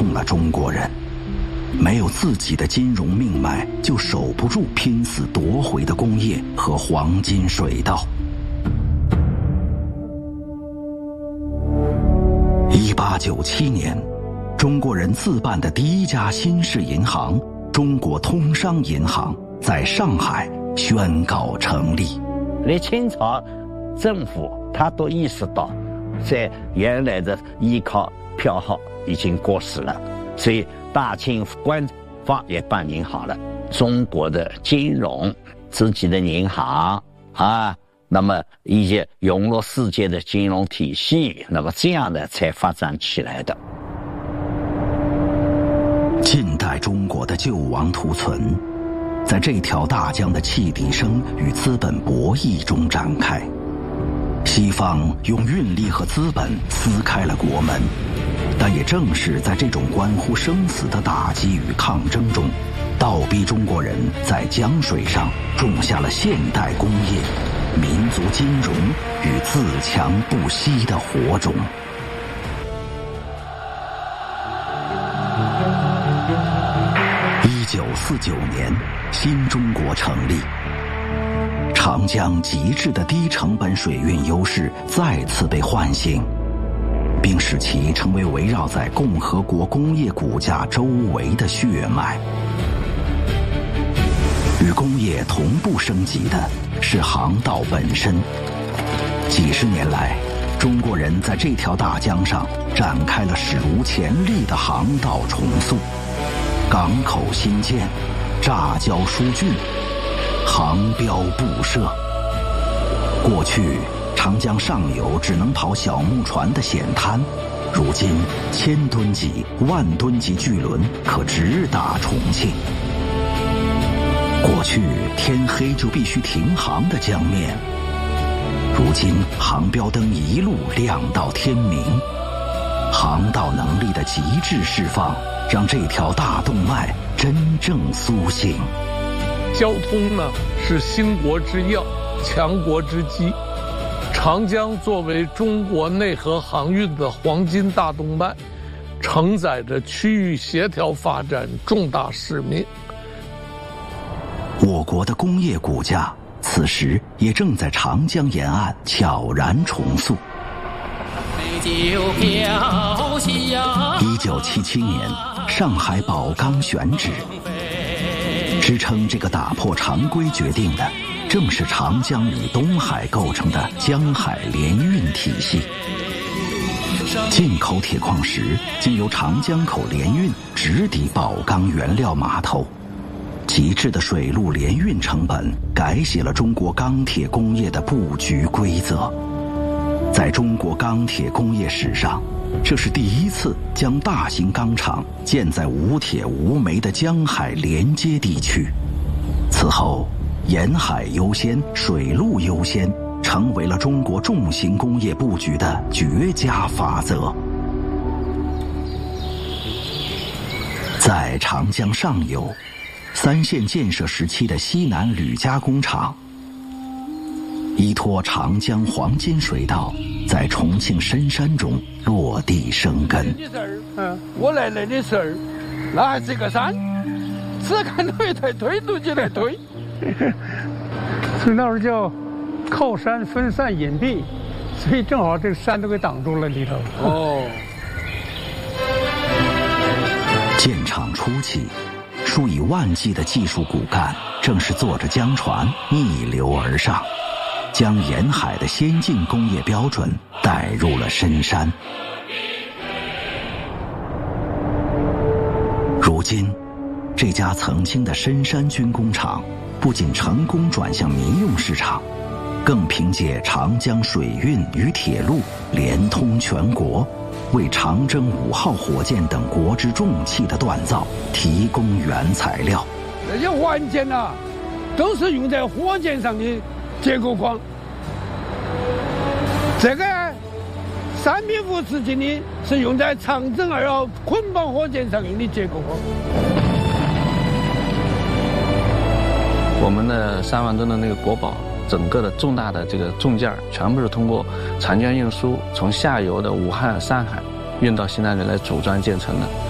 痛了中国人。没有自己的金融命脉，就守不住拼死夺回的工业和黄金水道。1897年，中国人自办的第一家新式银行——中国通商银行，在上海宣告成立。 连清朝政府他都意识到，在原来的依靠票号已经过时了，所以大清官方也办银行了，中国的金融自己的银行啊，那么一些融入世界的金融体系，那么这样的才发展起来的。 近代中国的救亡图存，在这条大江的汽笛声与资本博弈中展开。西方用运力和资本撕开了国门，但也正是在这种关乎生死的打击与抗争中，倒逼中国人在江水上种下了现代工业、民族金融与自强不息的火种。1949年，新中国成立。长江极致的低成本水运优势再次被唤醒，并使其成为围绕在共和国工业骨架周围的血脉。与工业同步升级的是航道本身。几十年来，中国人在这条大江上展开了史无前例的航道重塑，港口新建，炸礁疏浚，航标布设。过去长江上游只能跑小木船的险滩，如今1000吨级、10000吨级巨轮可直达重庆。过去天黑就必须停航的江面，如今航标灯一路亮到天明。航道能力的极致释放，让这条大动脉真正苏醒。 交通呢，是兴国之要，强国之基。长江作为中国内河航运的黄金大动脉，承载着区域协调发展重大使命。 我国的工业骨架此时也正在长江沿岸悄然重塑。1977年，上海宝钢选址。支撑这个打破常规决定的，正是长江与东海构成的江海联运体系。进口铁矿石经由长江口联运直抵宝钢原料码头。极致的水陆联运成本改写了中国钢铁工业的布局规则。在中国钢铁工业史上，这是第一次将大型钢厂建在无铁无煤的江海连接地区。此后，沿海优先、水陆优先成为了中国重型工业布局的绝佳法则。在长江上游，3线建设时期的西南铝加工厂，依托长江黄金水道，在重庆深山中落地生根。 我来那的时候，那还是个山，只看到一台推土机来推。 所以那时候叫靠山分散隐蔽，所以正好这个山都给挡住了里头。 哦。 建厂初期，数以万计的技术骨干正是坐着江船逆流而上，将沿海的先进工业标准带入了深山。如今，这家曾经的深山军工厂不仅成功转向民用市场，更凭借长江水运与铁路连通全国，为长征5号火箭等国之重器的锻造提供原材料。 这些环件啊，都是用在火箭上的结构框。这个3.5次斤的是用在长征2号捆绑火箭上用的结构框。 我们的3万吨的那个国宝，整个的重大的这个重件全部是通过长江运输从下游的武汉、上海运到西南里来组装建成的。